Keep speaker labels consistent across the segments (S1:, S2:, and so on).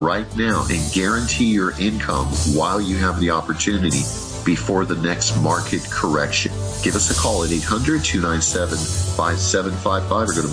S1: right now and guarantee your income while you have the opportunity before the next market correction. Give us a call at 800-297-5755 or go to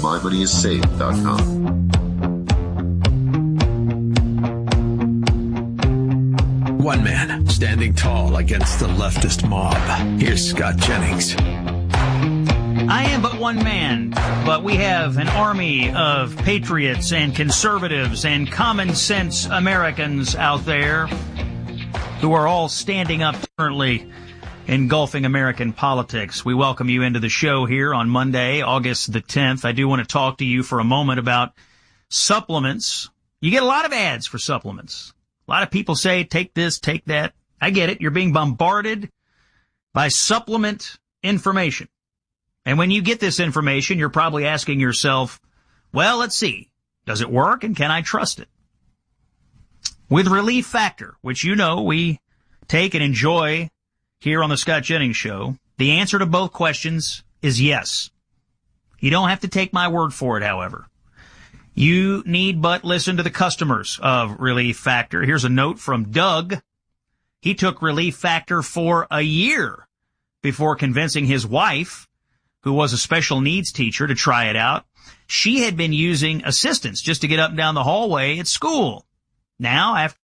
S1: mymoneyissafe.com.
S2: One man standing tall against the leftist mob. Here's Scott Jennings.
S3: I am but one man, but we have an army of patriots and conservatives and common sense Americans out there who are all standing up currently engulfing American politics. We welcome you into the show here on Monday, August the 10th. I do want to talk to you for a moment about supplements. You get a lot of ads for supplements. A lot of people say, take this, take that. I get it. You're being bombarded by supplement information. And when you get this information, you're probably asking yourself, well, let's see, does it work and can I trust it? With Relief Factor, which you know we take and enjoy here on the Scott Jennings Show, the answer to both questions is yes. You don't have to take my word for it, however. You need but listen to the customers of Relief Factor. Here's a note from Doug. He took Relief Factor for a year before convincing his wife, who was a special needs teacher, to try it out. She had been using assistance just to get up and down the hallway at school. Now,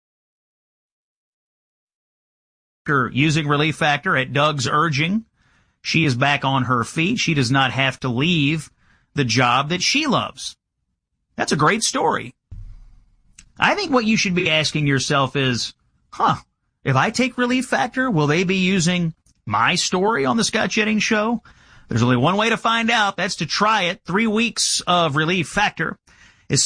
S3: after using Relief Factor at Doug's urging, she is back on her feet. She does not have to leave the job that she loves. That's a great story. I think what you should be asking yourself is, if I take Relief Factor, will they be using my story on the Scott Jennings Show? There's only one way to find out. That's to try it. 3 weeks of Relief Factor is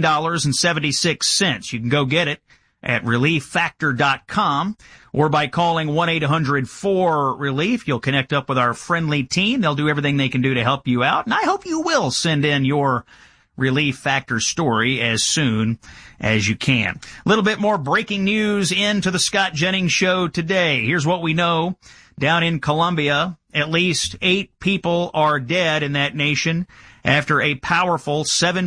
S3: $17.76. You can go get it at relieffactor.com or by calling 1-800-4RELIEF. You'll connect up with our friendly team. They'll do everything they can do to help you out. And I hope you will send in your Relief Factor story as soon as you can. A little bit more breaking news into the Scott Jennings Show today. Here's what we know. Down in Colombia, at least 8 people are dead in that nation after a powerful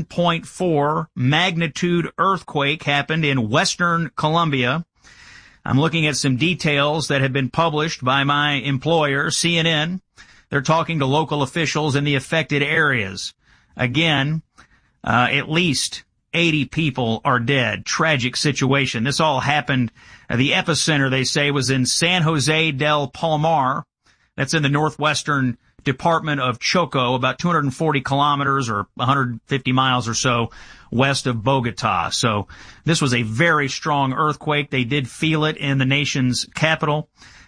S3: 7.4 magnitude earthquake happened in western Colombia. I'm looking at some details that have been published by my employer, CNN. They're talking to local officials in the affected areas. Again, at least 80 people are dead. Tragic situation. This all happened, the epicenter, they say, was in San Jose del Palmar. That's in the northwestern department of Choco, about 240 kilometers or 150 miles or so west of Bogota. So this was a very strong earthquake. They did feel it in the nation's capital.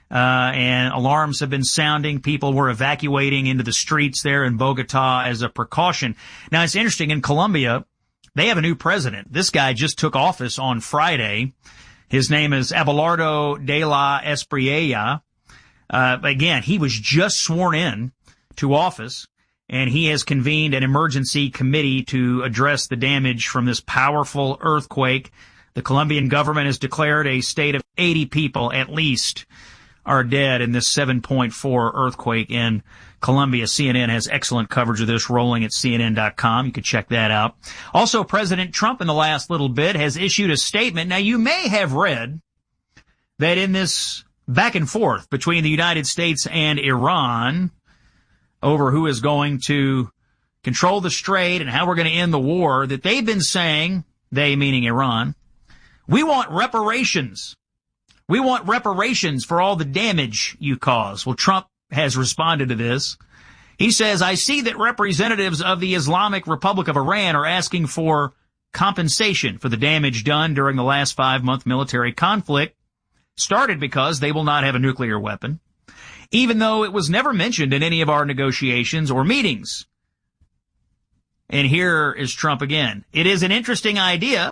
S3: And alarms have been sounding. People were evacuating into the streets there in Bogota as a precaution. Now, it's interesting. In Colombia, they have a new president. This guy just took office on Friday. His name is Abelardo de la Espriella. Again, he was just sworn in to office, and he has convened an emergency committee to address the damage from this powerful earthquake. The Colombian government has declared a state of 80 people at least are dead in this 7.4 earthquake in Colombia. CNN has excellent coverage of this rolling at CNN.com. You can check that out. Also, President Trump in the last little bit has issued a statement. Now, you may have read that in this back and forth between the United States and Iran over who is going to control the strait and how we're going to end the war, that they've been saying, they meaning Iran, we want reparations. We want reparations for all the damage you caused. Well, Trump has responded to this. He says, I see that representatives of the Islamic Republic of Iran are asking for compensation for the damage done during the last 5-month military conflict, started because they will not have a nuclear weapon, even though it was never mentioned in any of our negotiations or meetings. And here is Trump again. It is an interesting idea,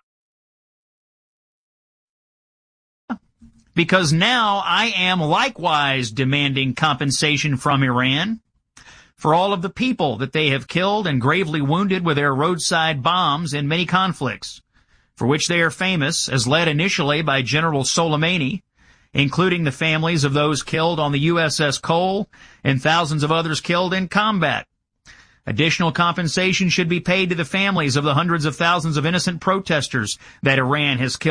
S3: because now I am likewise demanding compensation from Iran for all of the people that they have killed and gravely wounded with their roadside bombs in many conflicts, for which they are famous, as led initially by General Soleimani, including the families of those killed on the USS Cole and thousands of others killed in combat. Additional compensation should be paid to the families of the hundreds of thousands of innocent protesters that Iran has killed.